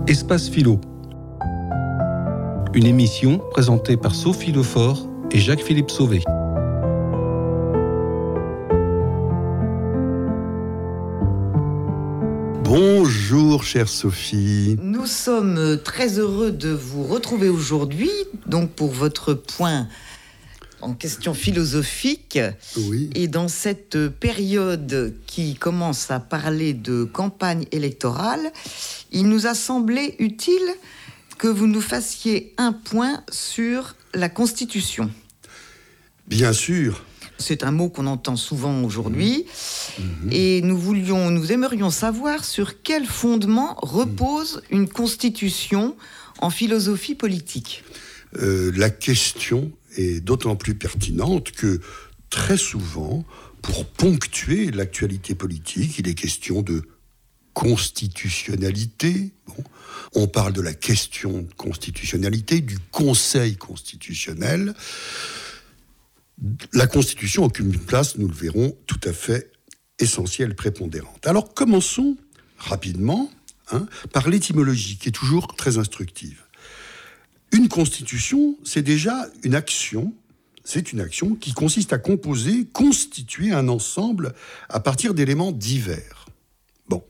Espace Philo. Une émission présentée par Sophie Lefort et Jacques-Philippe Sauvé. Bonjour chère Sophie. Nous sommes très heureux de vous retrouver aujourd'hui, donc pour votre point en question philosophique. Oui. Et dans cette période qui commence à parler de campagne électorale, il nous a semblé utile que vous nous fassiez un point sur la Constitution. Bien sûr. C'est un mot qu'on entend souvent aujourd'hui. Et nous aimerions savoir sur quel fondement repose une Constitution en philosophie politique. La question est d'autant plus pertinente que très souvent, pour ponctuer l'actualité politique, il est question de constitutionnalité. On parle de la question de constitutionnalité, du Conseil constitutionnel. La Constitution occupe une place, nous le verrons, tout à fait essentielle, prépondérante. Alors commençons rapidement par l'étymologie, qui est toujours très instructive. Une constitution, c'est déjà une action. C'est une action qui consiste à constituer un ensemble à partir d'éléments divers. Bon.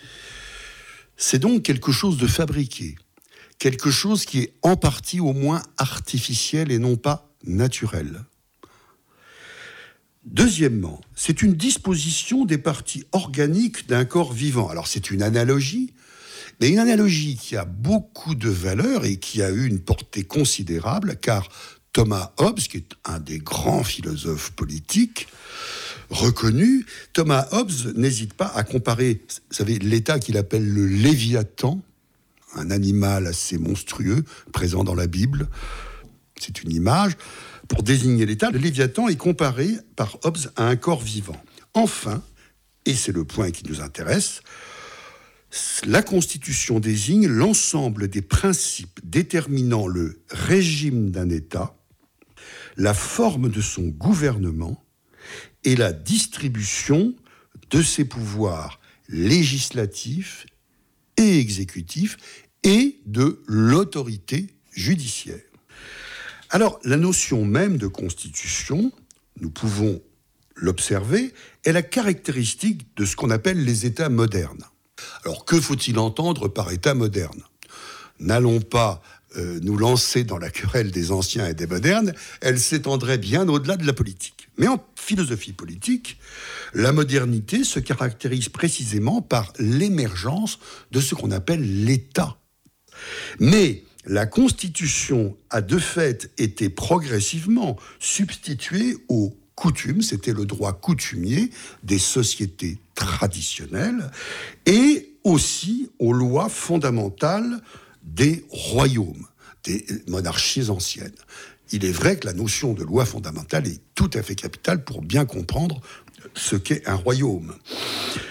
C'est donc quelque chose de fabriqué, quelque chose qui est en partie au moins artificiel et non pas naturel. Deuxièmement, c'est une disposition des parties organiques d'un corps vivant. Alors c'est une analogie, mais une analogie qui a beaucoup de valeur et qui a eu une portée considérable, car Thomas Hobbes, qui est un des grands philosophes politiques reconnus, Thomas Hobbes n'hésite pas à comparer, vous savez, l'État qu'il appelle le Léviathan, un animal assez monstrueux, présent dans la Bible. C'est une image. Pour désigner l'État, le Léviathan est comparé par Hobbes à un corps vivant. Enfin, et c'est le point qui nous intéresse, la Constitution désigne l'ensemble des principes déterminant le régime d'un État, la forme de son gouvernement et la distribution de ses pouvoirs législatifs et exécutifs et de l'autorité judiciaire. Alors, la notion même de Constitution, nous pouvons l'observer, est la caractéristique de ce qu'on appelle les États modernes. Alors, que faut-il entendre par État moderne ? N'allons pas nous lancer dans la querelle des anciens et des modernes, elle s'étendrait bien au-delà de la politique. Mais en philosophie politique, la modernité se caractérise précisément par l'émergence de ce qu'on appelle l'État. Mais la Constitution a de fait été progressivement substituée aux coutumes, c'était le droit coutumier des sociétés traditionnelles, et aussi aux lois fondamentales des royaumes, des monarchies anciennes. Il est vrai que la notion de loi fondamentale est tout à fait capitale pour bien comprendre ce qu'est un royaume.